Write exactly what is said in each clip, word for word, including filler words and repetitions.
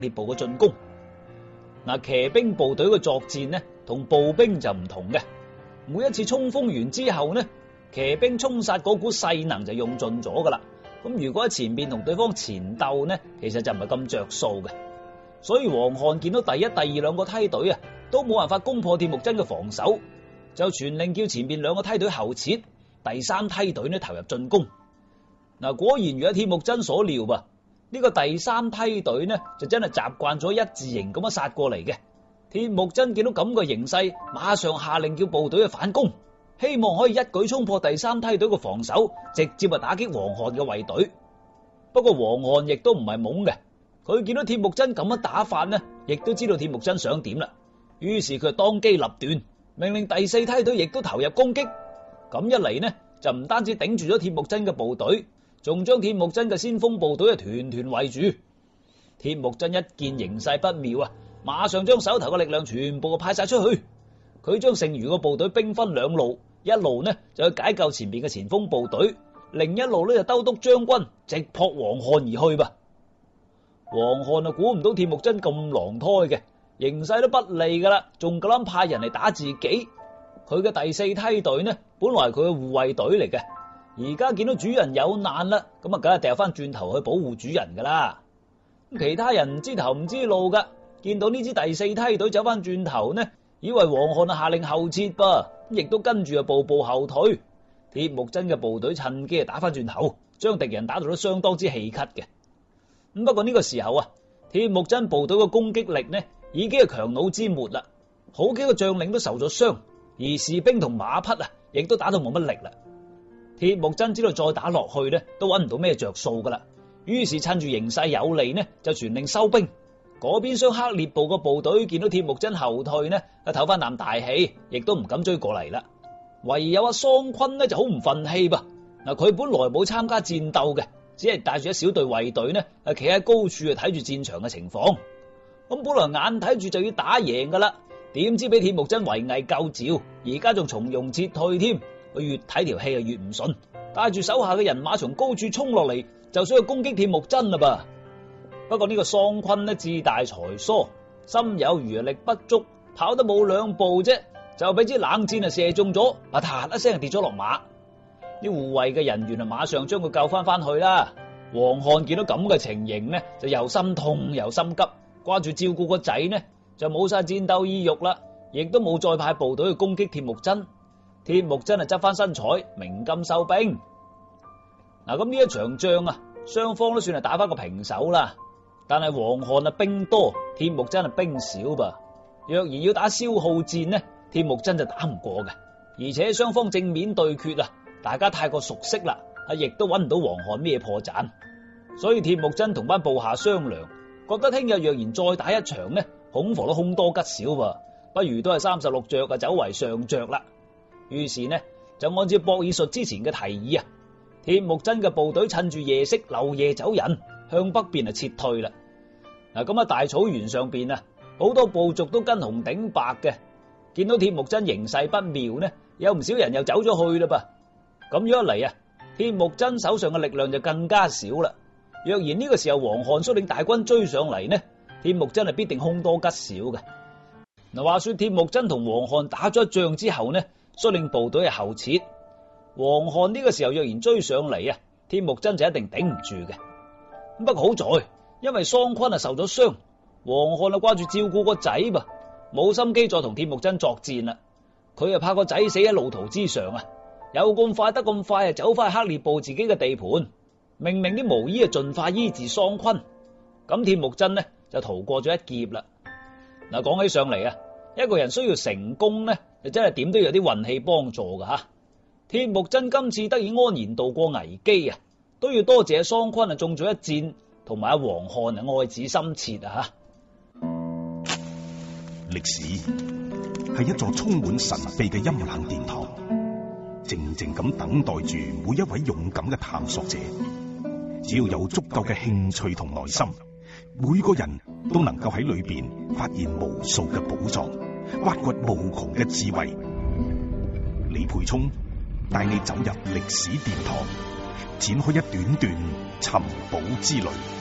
烈部嘅進攻。嗱，騎兵部隊嘅作戰呢，同步兵就唔同嘅。每一次衝鋒完之後呢，騎兵衝殺嗰股勢能就用盡咗噶啦。咁如果喺前面同對方前鬥呢，其實就唔係咁着數嘅。所以黃漢見到第一、第二兩個梯隊啊，都冇辦法攻破鐵木真嘅防守，就傳令叫前面兩個梯隊後撤，第三梯隊呢投入進攻。嗱，果然如鐵木真所料吧，呢、這個第三梯隊呢就真係習慣咗一字形咁樣殺過嚟嘅。鐵木真見到咁嘅形勢，馬上下令叫部隊去反攻，希望可以一舉衝破第三梯隊嘅防守，直接啊打擊黃漢嘅衛隊。不過黃漢亦都唔係懵嘅，佢見到鐵木真咁樣打法呢，亦都知道鐵木真想點啦。於是佢當機立斷，命令第四梯隊亦都投入攻擊。咁一嚟呢，就唔單止頂住咗鐵木真嘅部隊，仲將鐵木真嘅先鋒部隊啊團團圍住。鐵木真一見形勢不妙啊，馬上將手頭嘅力量全部派晒出去。佢將剩餘嘅部隊兵分兩路，一路呢就去解救前面嘅前鋒部隊，另一路呢就兜督將軍直撲黃漢而去吧。黃漢啊，估唔到鐵木真咁狼胎嘅，形勢都不利噶啦，仲夠膽派人嚟打自己。佢嘅第四梯隊呢，本來係佢嘅護衛隊嚟嘅，而家見到主人有難啦，咁啊，梗係掉翻轉頭去保護主人噶啦。其他人唔知頭唔知路噶，見到呢支第四梯隊走翻轉頭呢，以為黃漢啊下令後撤噃，亦都跟住啊步步後退。鐵木真嘅部隊趁機啊打翻轉頭，將敵人打到都相當之氣咳嘅。咁不過呢個時候啊，鐵木真部隊嘅攻擊力呢已經係強弩之末啦，好幾個將領都受咗傷，而士兵同馬匹啊亦都打到冇乜力啦。鐵木真知道再打落去呢都揾唔到咩着數噶啦，於是趁住形勢有利呢就傳令收兵。嗰邊雙黑烈部嘅部隊見到鐵木真後退呢，啊唞翻啖大氣，亦都唔敢追過嚟啦。唯有阿桑坤呢就好唔忿氣噃。嗱，佢本來冇參加戰鬥嘅，只係帶住一小隊衛隊呢，啊企喺高處啊睇住戰場嘅情況。咁本來眼睇住就要打贏噶啦，點知俾鐵木真圍魏救趙，而家仲從容撤退添。佢越睇條氣啊越唔順，帶住手下嘅人馬從高處衝落嚟，就想去攻擊鐵木真啦噃。不過呢個桑坤呢志大才疏，心有餘力不足，跑得冇兩步啫，就俾支冷箭啊射中咗，啊嗒一聲跌咗落馬。啲護衛嘅人員啊馬上將佢救翻翻去啦。黃漢見到咁嘅情形呢，就又心痛又心急，掛住照顧個仔呢，就冇晒戰鬥意欲啦，亦都冇再派部隊去攻擊鐵木真。鐵木真啊執翻身彩，鳴金收兵。嗱，咁呢一場仗啊，雙方都算係打翻個平手啦。但係黃漢啊兵多，鐵木真啊兵少噃。若然要打消耗戰呢，鐵木真就打唔過嘅。而且雙方正面對決啊，大家太過熟悉啦，啊亦都揾唔到黃漢咩破綻。所以鐵木真同班部下商量，覺得聽日若然再打一場呢，恐防都凶多吉少噃，不如都係三十六着啊走為上着啦。於是呢就按照博爾術之前嘅提議啊，鐵木真嘅部隊趁住夜色漏夜走人，向北邊啊撤退啦。嗱，咁啊大草原上邊啊，好多部族都跟紅頂白嘅，見到鐵木真形勢不妙呢，有唔少人又走咗去啦噃。咁樣一嚟啊，鐵木真手上嘅力量就更加少啦。若然呢個時候黃漢率領大軍追上嚟呢，鐵木真係必定凶多吉少嘅。嗱，話說鐵木真同黃漢打咗一仗之後呢，率領部隊係後撤。黃漢呢個時候若然追上嚟啊，鐵木真就一定頂唔住嘅。不過好在，因為桑坤啊受咗傷，黃漢啊掛住照顧個仔噃，冇心機再同鐵木真作戰啦。佢啊怕個仔死喺路途之上啊，有咁快得咁快啊走翻去黑烈部自己嘅地盤，命令啲巫醫啊盡快醫治桑坤。咁鐵木真呢就逃過咗一劫啦。嗱，講起上嚟啊，一個人需要成功呢，就真係點都有啲運氣幫助噶吓。鐵木真今次得以安然度過危機啊，都要多謝桑坤啊中咗一箭，同埋阿黃漢啊愛子心切啊吓。 歷史係一座充滿神秘嘅陰冷殿堂，靜靜咁等待住每一位勇敢嘅探索者。只要有足夠嘅興趣同耐心，每個人都能夠喺裏邊發現無數嘅寶藏，挖掘無窮嘅智慧。李培聰帶你走入歷史殿堂，展開一段段尋寶之旅。 好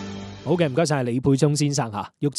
好嘅，唔該晒李沛聰先生吓。